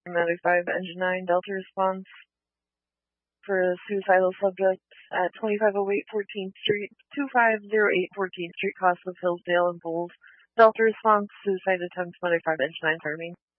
Medic 5, Engine 9, Delta response for a suicidal subject at 2508 14th Street, 2508 14th Street, Costlip, Hillsdale, and Bulls. Delta response, suicide attempt, Medic 5, Engine 9, Farming.